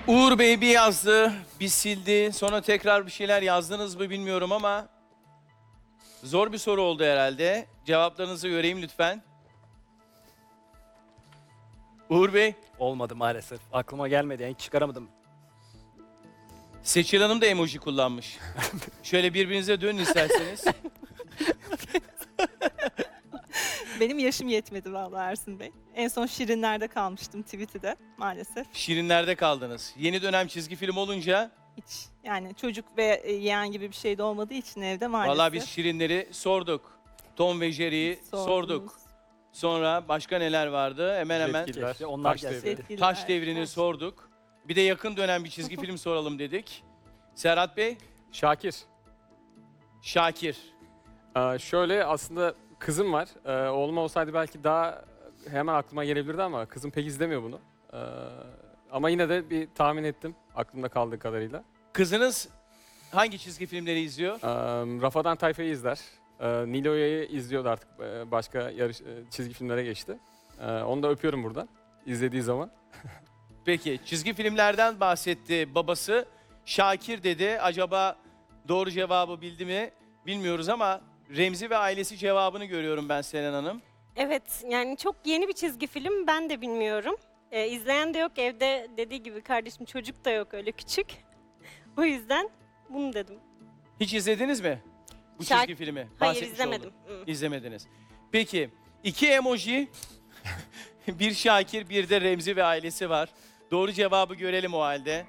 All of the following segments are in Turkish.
Uğur Bey bir yazdı, bir sildi. Sonra tekrar bir şeyler yazdınız mı bilmiyorum ama zor bir soru oldu herhalde. Cevaplarınızı göreyim lütfen. Uğur Bey, Olmadı maalesef. Aklıma gelmedi yani hiç çıkaramadım. Seçil Hanım da emoji kullanmış. Şöyle birbirinize dönün isterseniz. Benim yaşım yetmedi vallahi Ersin Bey. En son Şirinler'de kalmıştım tweet'de maalesef. Şirinler'de kaldınız. Yeni dönem çizgi film olunca Hiç yani çocuk ve yeğen gibi bir şey de olmadığı için evde maalesef. vallahi biz Şirinleri sorduk. Tom ve Jerry'yi sorduk. Sonra başka neler vardı? Hemen hemen Yetkililer. Keşke onlar Taş gelseydi. Yetkililer. Taş Devri'ni sorduk. Bir de yakın dönem bir çizgi film soralım dedik. Serhat Bey, Şakir. Şakir. Şöyle aslında kızım var. Oğlum olsaydı belki daha hemen aklıma gelebilirdi ama kızım pek izlemiyor bunu. Ama yine de bir tahmin ettim aklımda kaldığı kadarıyla. Kızınız hangi çizgi filmleri izliyor? Rafadan Tayfa'yı izler. Nilo'yu izliyordu artık. Başka çizgi filmlere geçti. Onu da öpüyorum buradan izlediği zaman. Peki, çizgi filmlerden bahsetti babası. Şakir dedi. Acaba doğru cevabı bildi mi bilmiyoruz ama Remzi ve ailesi cevabını görüyorum ben Selen Hanım. Evet, yani çok yeni bir çizgi film, ben de bilmiyorum. İzleyen de yok, evde dediği gibi kardeşim çocuk da yok öyle küçük. O yüzden bunu dedim. Hiç izlediniz mi bu Şak- çizgi filmi? Hayır, Bahsetmiş izlemedim. oldum. İzlemediniz. Peki, 2 emoji, bir Şakir, bir de Remzi ve ailesi var. Doğru cevabı görelim o halde.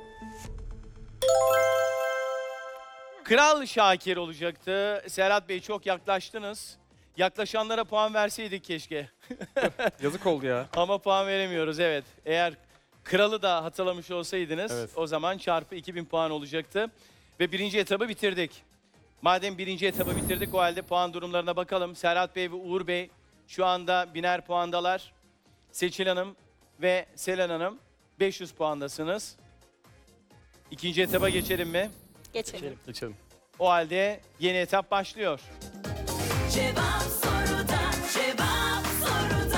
Kral Şakir olacaktı. Serhat Bey çok yaklaştınız. Yaklaşanlara puan verseydik keşke. Yazık oldu ya. Ama puan veremiyoruz, evet. Eğer kralı da hatırlamış olsaydınız Evet. o zaman çarpı 2000 puan olacaktı. Ve birinci etabı bitirdik. Madem birinci etabı bitirdik o halde puan durumlarına bakalım. Serhat Bey ve Uğur Bey şu anda biner puandalar. Seçil Hanım ve Selen Hanım 500 puandasınız. İkinci etaba geçelim mi? Geçelim. Geçelim. O halde yeni etap başlıyor. Cevap soruda, cevap soruda.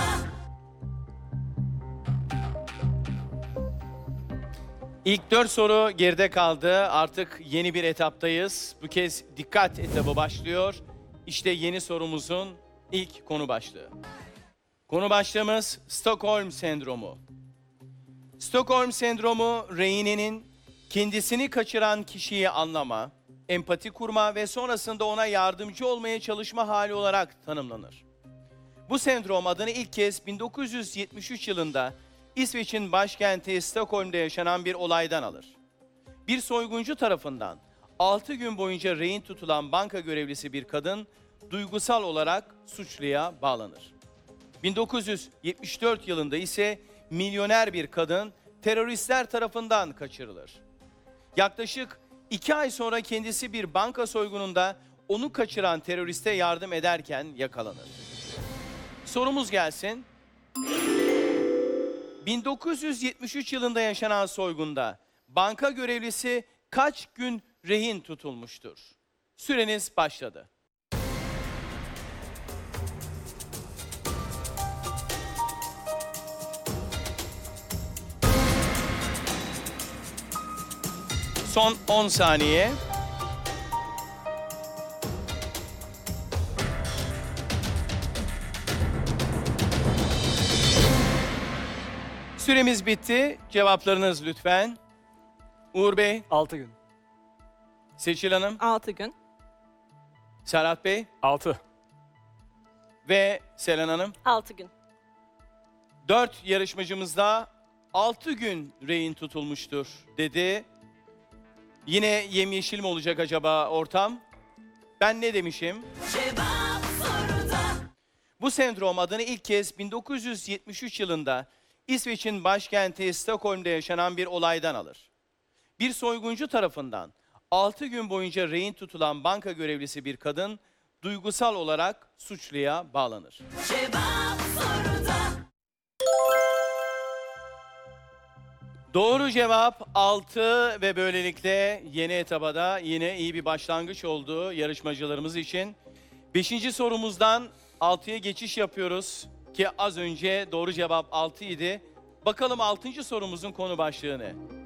İlk 4 soru geride kaldı. Artık yeni bir etaptayız. Bu kez dikkat etabı başlıyor. İşte yeni sorumuzun ilk konu başlığı. Konu başlığımız Stockholm Sendromu. Stockholm Sendromu, rehinenin kendisini kaçıran kişiyi anlama, empati kurma ve sonrasında ona yardımcı olmaya çalışma hali olarak tanımlanır. Bu sendrom adını ilk kez 1973 yılında İsveç'in başkenti Stockholm'da yaşanan bir olaydan alır. Bir soyguncu tarafından 6 gün boyunca rehin tutulan banka görevlisi bir kadın duygusal olarak suçluya bağlanır. 1974 yılında ise milyoner bir kadın teröristler tarafından kaçırılır. Yaklaşık 2 ay sonra kendisi bir banka soygununda onu kaçıran teröriste yardım ederken yakalanır. Sorumuz gelsin. 1973 yılında yaşanan soygunda banka görevlisi kaç gün rehin tutulmuştur? Süreniz başladı. Son 10 saniye. Süremiz bitti. Cevaplarınız lütfen. Uğur Bey, 6 gün. Seçil Hanım, 6 gün. Serhat Bey 6. ve Selen Hanım. 6 gün. 4 yarışmacımız da 6 gün rehin tutulmuştur dedi. Yine yemyeşil mi olacak acaba ortam? Ben ne demişim? Cevap soruda. Bu sendrom adını ilk kez 1973 yılında İsveç'in başkenti Stockholm'da yaşanan bir olaydan alır. Bir soyguncu tarafından 6 gün boyunca rehin tutulan banka görevlisi bir kadın duygusal olarak suçluya bağlanır. Cevap soruda. Doğru cevap 6 ve böylelikle yeni etaba da yine iyi bir başlangıç oldu yarışmacılarımız için. 5. sorumuzdan 6'ya geçiş yapıyoruz ki az önce doğru cevap 6 idi. Bakalım 6. sorumuzun konu başlığı ne?